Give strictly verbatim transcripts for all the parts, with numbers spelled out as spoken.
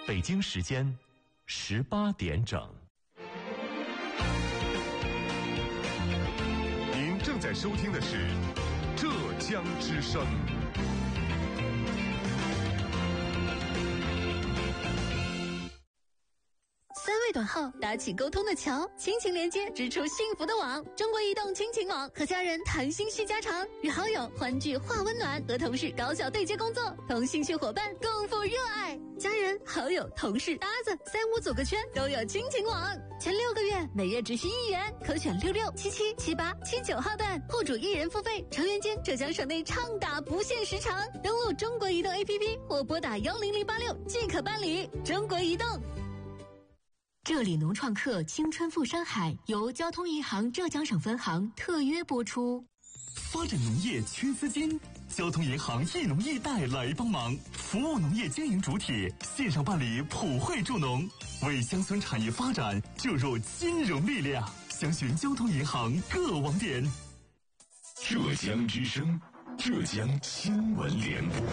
北京时间十八点整。 您正在收听的是浙江之声。 三位短号搭起沟通的桥，亲情连接织出幸福的网。中国移动亲情网，和家人谈心叙家常，与好友欢聚话温暖，和同事高效对接工作，同兴趣伙伴共赴热爱。家人、好友、同事、搭子，三五组个圈都有亲情网。前六个月每月只需一元，可选六六、七七、七八、七九号段，户主一人付费，成员间浙江省内畅打不限时长。登录中国移动 A P P 或拨打幺零零八六即可办理。中国移动。这里农创客青春赴山海由交通银行浙江省分行特约播出。 发展农业缺资金，交通银行易农易贷来帮忙，服务农业经营主体，线上办理普惠助农，为乡村产业发展注入金融力量。详询交通银行各网点。 浙江之声，浙江新闻联播。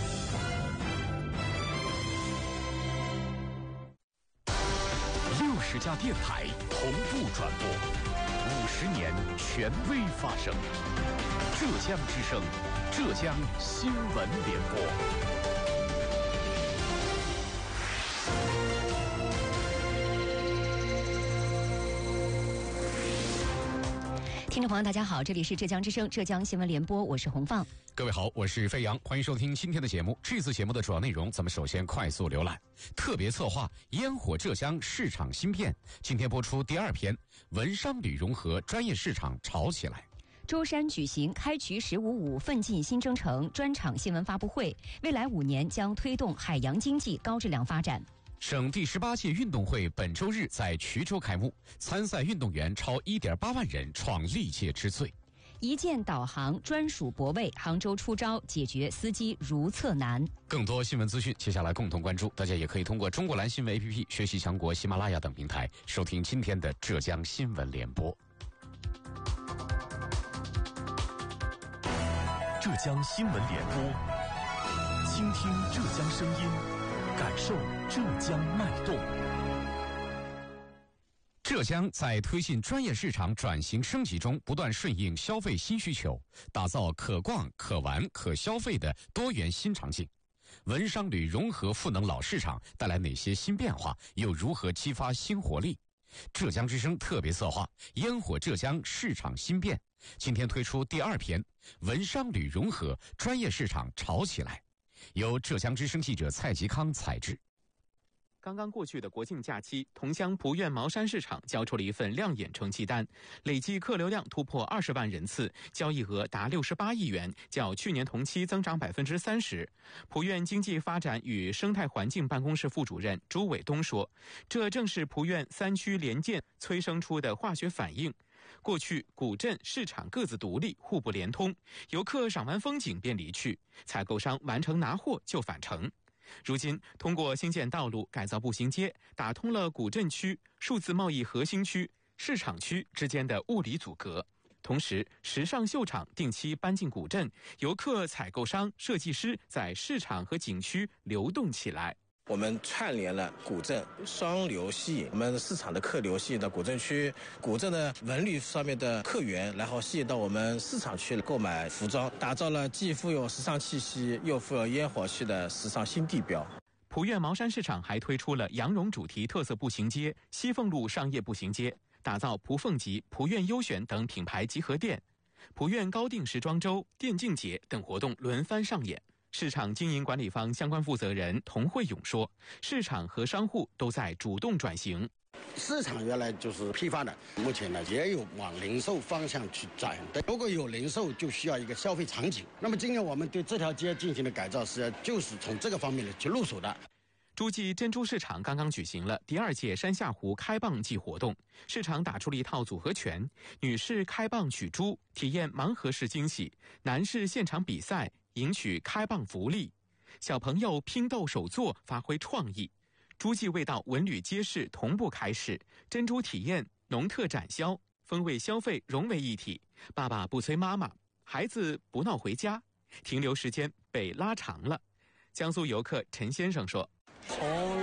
六十家电台同步转播，五十年权威发声。浙江之声，浙江新闻联播。 听众朋友大家好，这里是浙江之声浙江新闻联播，我是洪放。 各位好，我是飞扬，欢迎收听今天的节目。这次节目的主要内容，咱们首先快速浏览。特别策划烟火浙江市场新变，今天播出第二篇，文商旅融合专业市场炒起来。 舟山举行开渠十五五奋进新征程专场新闻发布会，未来五年将推动海洋经济高质量发展。 省第十八届运动会本周日在衢州开幕，参赛运动员超 一点八万人，创历届之最。 一键导航专属泊位，杭州出招解决司机如厕难。 更多新闻资讯，接下来共同关注。大家也可以通过中国蓝新闻 A P P、学习强国、喜马拉雅等平台收听今天的浙江新闻联播。 浙江新闻联播，倾听浙江声音，感受浙江脉动。 浙江在推进专业市场转型升级中，不断顺应消费新需求，打造可逛、可玩、可消费的多元新场景。文商旅融合赋能老市场，带来哪些新变化？又如何激发新活力？浙江之声特别策划烟火浙江市场新变，今天推出第二篇，文商旅融合专业市场炒起来，由浙江之声记者蔡吉康采制。 刚刚过去的国庆假期，桐乡蒲院茅山市场交出了一份亮眼成绩单，累计客流量突破二十万人次，交易额达六十八亿元，较去年同期增长百分之三十。蒲院经济发展与生态环境办公室副主任朱伟东说，这正是蒲院三区联建催生出的化学反应。过去古镇市场各自独立，互不连通，游客赏完风景便离去，采购商完成拿货就返程。如今通过新建道路、改造步行街，打通了古镇区、数字贸易核心区、市场区之间的物理阻隔。同时，时尚秀场定期搬进古镇，游客、采购商、设计师在市场和景区流动起来。 我们串联了古镇双流系，我们市场的客流吸引到古镇区，古镇的文旅上面的客源，然后吸引到我们市场区购买服装，打造了既富有时尚气息又富有烟火气的时尚新地标。 蒲院茅山市场还推出了羊绒主题特色步行街、西凤路商业步行街，打造蒲凤集、蒲院优选等品牌集合店。蒲院高定时装周、电竞节等活动轮番上演。市场经营管理方相关负责人童慧勇说，市场和商户都在主动转型。 市场原来就是批发的，目前呢也有往零售方向去转的。如果有零售，就需要一个消费场景。那么今年我们对这条街进行的改造，是就是从这个方面的去入手的。 诸暨珍珠市场刚刚举行了第二届山下湖开蚌季活动，市场打出了一套组合拳，女士开蚌取珠，体验盲盒式惊喜；男士现场比赛，赢取开蚌福利；小朋友拼斗手作，发挥创意。诸暨味道文旅街市同步开市，珍珠体验、农特展销、风味消费融为一体。爸爸不催妈妈，孩子不闹回家，停留时间被拉长了。江苏游客陈先生说， 从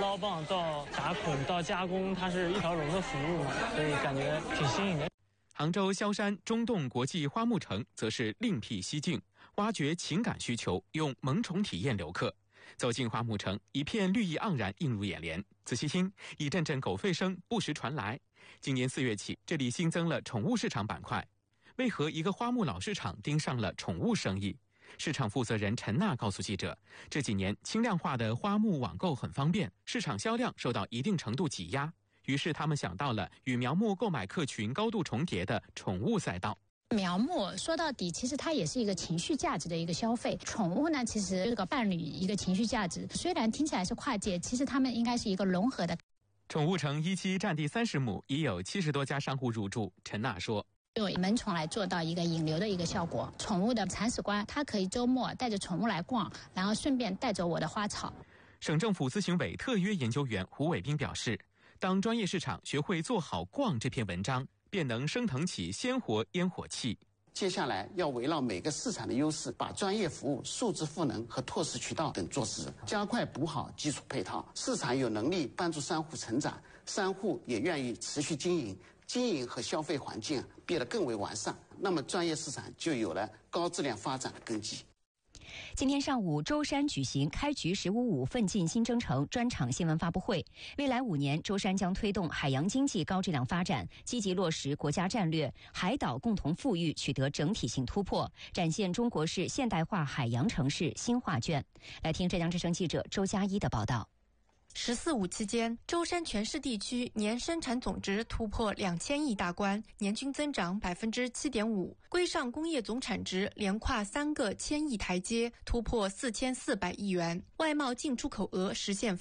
捞蚌到打孔到加工，它是一条龙的服务嘛，所以感觉挺新颖的。 杭州萧山中洞国际花木城则是另辟蹊径，挖掘情感需求，用萌宠体验留客。走进花木城，一片绿意盎然映入眼帘。仔细听，一阵阵狗吠声不时传来。今年四月起，这里新增了宠物市场板块。为何一个花木老市场盯上了宠物生意？市场负责人陈娜告诉记者，这几年轻量化的花木网购很方便，市场销量受到一定程度挤压。于是他们想到了与苗木购买客群高度重叠的宠物赛道。 苗木说到底，其实它也是一个情绪价值的一个消费。宠物呢，其实这个伴侣一个情绪价值，虽然听起来是跨界，其实它们应该是一个融合的。 宠物城一期占地三十亩，已有七十多家商户入驻。陈娜说， 用门宠来做到一个引流的一个效果。宠物的铲屎官，它可以周末带着宠物来逛，然后顺便带走我的花草。 省政府咨询委特约研究员胡伟斌表示，当专业市场学会做好逛这篇文章，便能升腾起鲜活烟火气。 接下来要围绕每个市场的优势，把专业服务、数字赋能和拓市渠道等做实，加快补好基础配套。市场有能力帮助商户成长，商户也愿意持续经营，经营和消费环境变得更为完善，那么专业市场就有了高质量发展的根基。 今天上午，舟山举行开局十五五奋进新征程专场新闻发布会。未来五年，舟山将推动海洋经济高质量发展，积极落实国家战略，海岛共同富裕取得整体性突破，展现中国式现代化海洋城市新画卷。来听浙江之声记者周佳一的报道。 十四五期间，舟山全市地区年生产总值突破两千亿大关，年均增长百分之七点五。规上工业总产值连跨三个千亿台阶，突破四千四百亿元。外贸进出口额实现